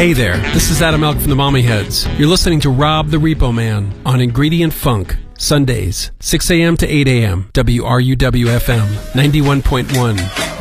Hey there, this is Adam Elk from the Mommy Heads. You're listening to Rob the Repo Man on Ingredient Funk, Sundays, 6 a.m. to 8 a.m., WRUW-FM, 91.1.